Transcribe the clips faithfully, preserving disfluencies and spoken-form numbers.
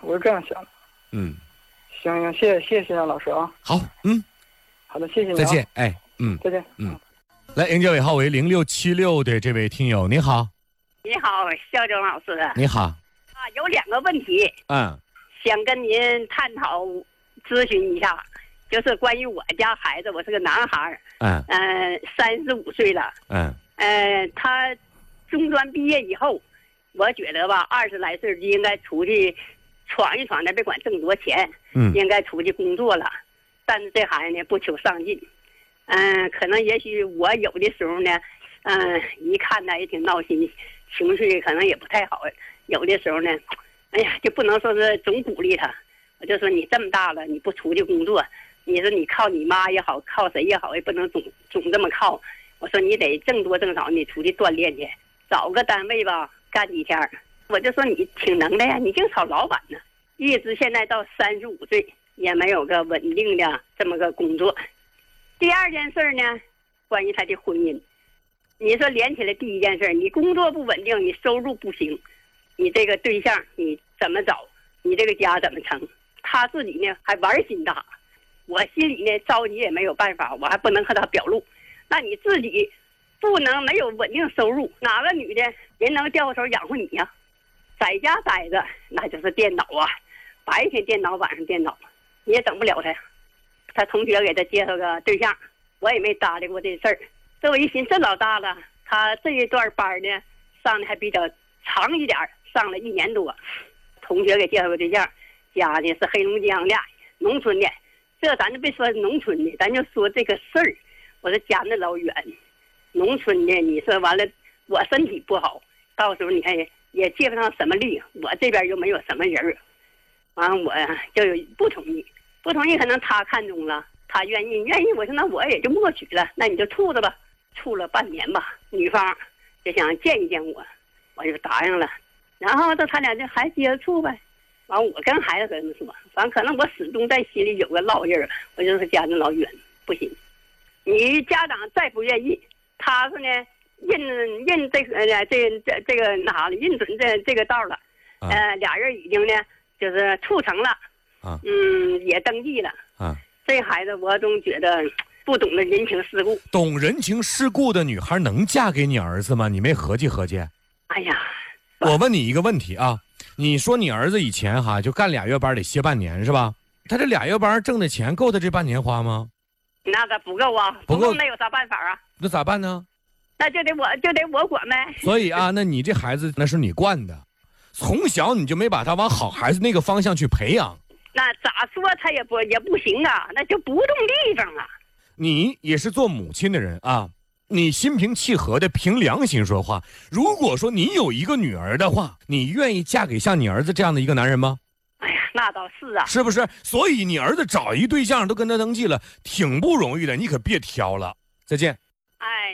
我是这样想的。 嗯， 行行，谢谢谢谢谢谢老师啊。 好，嗯， 好的，谢谢你、啊。 再见，哎，嗯， 再见， 嗯。来，迎接尾号为零六七六的这位听友，你好。 你好，肖正老师。 你好。 啊，有两个问题， 嗯， 想跟您探讨咨询一下，就是关于我家孩子，我是个男孩， 嗯， 呃，三十五岁了， 嗯， 呃，他中专毕业以后，我觉得吧，二十来岁就应该出去闯一闯的，别管挣多少钱， 嗯， 应该出去工作了。但是这孩子呢，不求上进，嗯、呃，可能也许我有的时候呢，嗯、呃，一看他也挺闹心，情绪可能也不太好。有的时候呢，哎呀，就不能说是总鼓励他，我就说你这么大了，你不出去工作，你说你靠你妈也好，靠谁也好，也不能总总这么靠。我说你得挣多挣少，你出去锻炼去，找个单位吧，干几天。我就说你挺能的呀，你净找老板呢，一直现在到三十五岁也没有个稳定的这么个工作。第二件事呢，关于他的婚姻，你说连起来第一件事，你工作不稳定，你收入不行，你这个对象你怎么找？你这个家怎么成？他自己呢还玩心大，我心里呢着急也没有办法，我还不能和他表露。那你自己不能没有稳定收入，哪个女的人能掉手养活你呀、啊？在家待着那就是电脑啊，白天电脑晚上电脑，你也整不了他。他同学给他介绍个对象，我也没搭理过这事儿。这我一寻，这老大了，他这一段班呢上的还比较长一点，上了一年多。同学给介绍个对象，家呢是黑龙江的农村的，这咱就别说农村的，咱就说这个事儿。我说家那老远，农村的，你说完了，我身体不好，到时候你看也也借不上什么力，我这边又没有什么人，完了我就有不同意，不同意可能他看中了，他愿意愿意，我说那我也就默许了，那你就处着吧，处了半年吧，女方就想见一见我，我就答应了，然后这他俩就还接着处呗，完我跟孩子这么说，反正可能我始终在心里有个烙印儿，我就说家那老远不行。你家长再不愿意，他是呢认认这个呃这这这个那啥了，认准这这个道了，啊、呃俩人已经呢就是处成了，啊，嗯也登记了，啊，这孩子我总觉得不懂得人情世故。 懂人情世故的女孩能嫁给你儿子吗？你没合计合计？ 哎呀， 我问你一个问题啊，你说你儿子以前哈就干俩月班得歇半年是吧？他这俩月班挣的钱够他这半年花吗？ 那个不够啊，不够那有啥办法啊？ 那咋办呢？ 那就得我就得我管呗。 所以啊，那你这孩子那是你惯的，从小你就没把他往好孩子那个方向去培养。 那咋说他也不也不行啊，那就不动地方啊。 你也是做母亲的人啊，你心平气和的凭良心说话。如果说你有一个女儿的话，你愿意嫁给像你儿子这样的一个男人吗？ 哎呀，那倒是啊， 是不是？所以你儿子找一对象都跟他登记了，挺不容易的，你可别挑了。再见。 哎。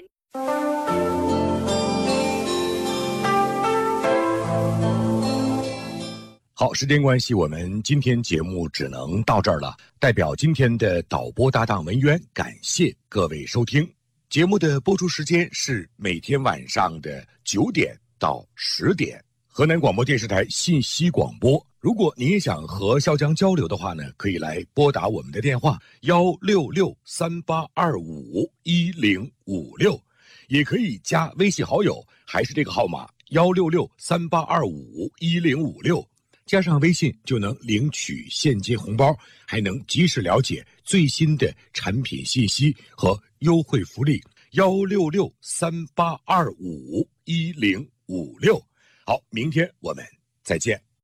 好，时间关系，我们今天节目只能到这儿了。代表今天的导播搭档文渊，感谢各位收听。节目的播出时间是每天晚上的九点到十点，河南广播电视台信息广播。如果您也想和潇江交流的话呢，可以来拨打我们的电话幺六六三八二五一零五六，也可以加微信好友，还是这个号码幺六六三八二五一零五六，加上微信就能领取现金红包，还能及时了解最新的产品信息和优惠福利。幺六六三八二五一零五六。好，明天我们再见。